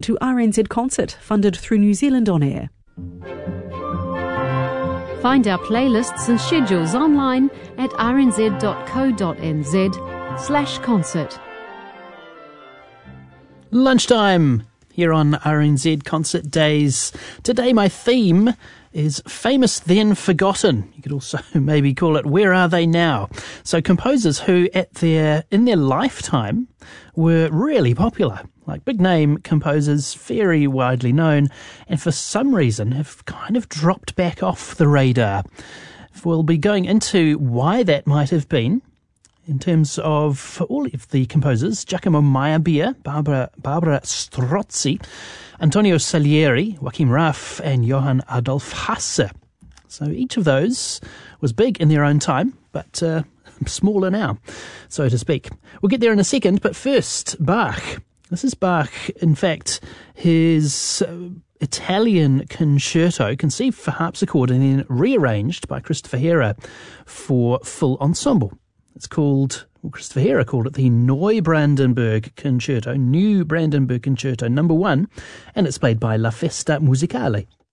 to RNZ Concert, funded through New Zealand On Air. Find our playlists and schedules online at rnz.co.nz/concert. Lunchtime here on RNZ Concert Days. Today my theme is Famous Then Forgotten. You could also maybe call it Where Are They Now? So composers who in their lifetime were really popular, like big name composers, very widely known, and for some reason have kind of dropped back off the radar. We'll be going into why that might have been, in terms of all of the composers: Giacomo Meyerbeer, Barbara Strozzi, Antonio Salieri, Joachim Raff, and Johann Adolf Hasse. So each of those was big in their own time, but smaller now, so to speak. We'll get there in a second, but first, Bach. This is Bach, in fact, his Italian concerto, conceived for harpsichord and then rearranged by Christopher Hera for full ensemble. It's called, Christopher Hera called it the Neubrandenburg Concerto, New Brandenburg Concerto No. 1, and it's played by La Festa Musicale.